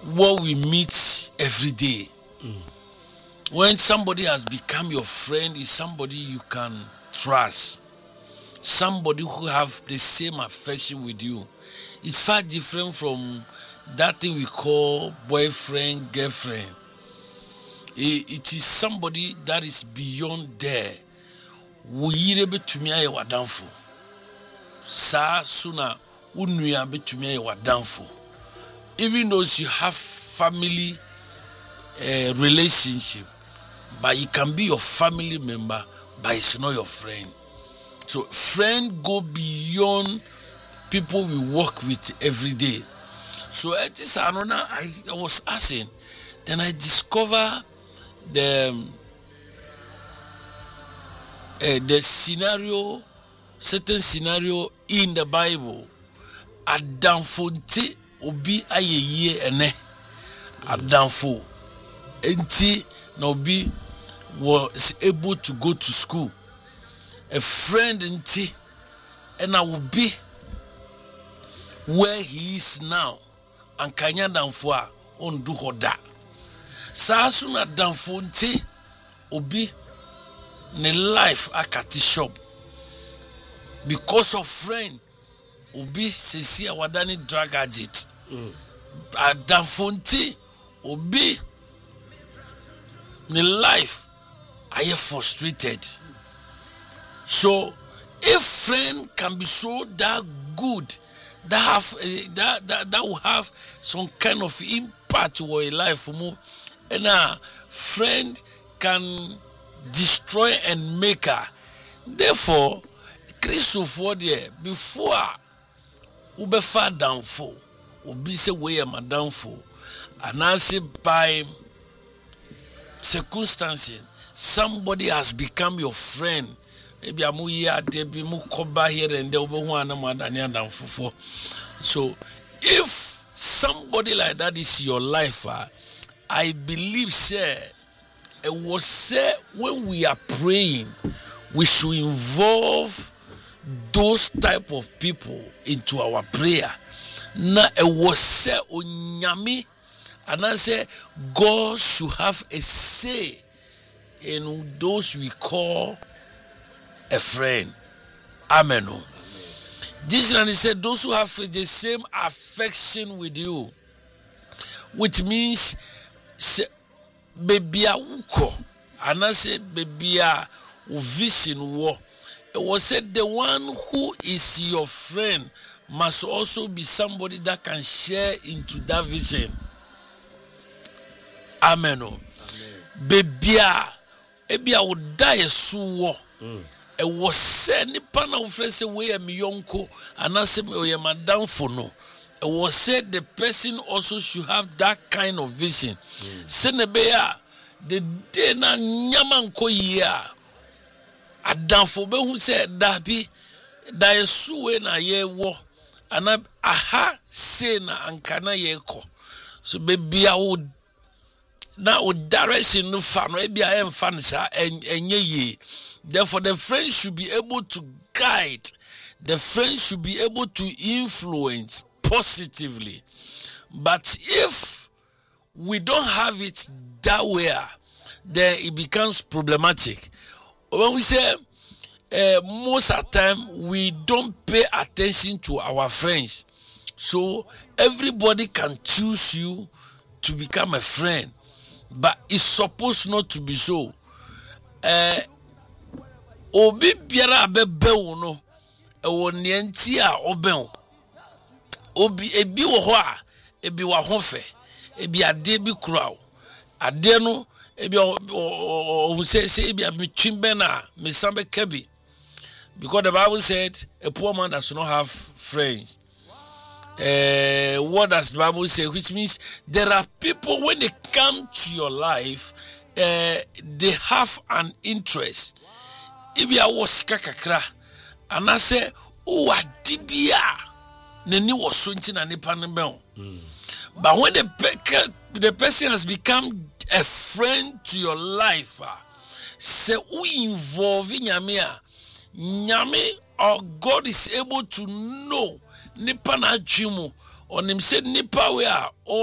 what we meet every day. When somebody has become your friend, is somebody you can trust, somebody who have the same affection with you. It's far different from that thing we call boyfriend, girlfriend. It is somebody that is beyond there. Wuyire betumi aye wadanfo. Sa suna unuya betumi aye wadanfo. Even though you have family relationship, but it can be your family member, but it's not your friend. So friend go beyond people we work with every day. So at this another, I was asking, then I discover the scenario, certain scenario in the Bible. Adamfo nti obi ayeye ene. Adamfo nti na obi was able to go to school. A friend nti and I will be where he is now. And kanya damfo a on do hoda. Sa so na damfo nti obi ne life akati shop because of friend obi sesi awadani drug addict. Adamfo nti obi ne life are frustrated. So if friend can be so that good, that have that will have some kind of impact on your life, and a friend can destroy and make her. Therefore, Christopher there before ubefa downfall, ubi se way am downfall, and I say by circumstances somebody has become your friend. Maybe I'm here, Debbie Mukoba here and there one downfall. So if somebody like that is your life, I believe, sir, it was said when we are praying, we should involve those type of people into our prayer. Now it was said onyami, and I say God should have a say in those we call a friend. Amen. This and he said those who have the same affection with you, which means baby uko, and I said baby vision war. It was said the one who is your friend must also be somebody that can share into that vision. Amen. Baby, ebia would die so. It was said nipa na ufrese we me yonko anase me oye madam for no. It was said the person also should have that kind of vision. Senebeya the day na nyama nko yia adamfo be hu say dabi da yesu we na ye wo ana aha say na ankana ye ko. So baby I would now direction no fan maybe I am fan sa enye ye. Therefore, the friend should be able to guide. The friend should be able to influence positively. But if we don't have it that way, then it becomes problematic. When we say most of the time we don't pay attention to our friends, so everybody can choose you to become a friend, but it's supposed not to be so. Obi biara abebe wo no ewo nienti a oben obi ebi wo ho a ebi wa ho fe ebi ade bi kura ade no ebi o say ebi amitwimbe na me sambe kabi, because the Bible said a poor man does not have friends. What does the Bible say? Which means there are people when they come to your life, they have an interest. Ibi a was kakakra and I say uwa dibia neni was nti na nipa ne be. But when the person has become a friend to your life, say we involve nyame a nyame or God is able to know nipa na adwemu onim say nipa we a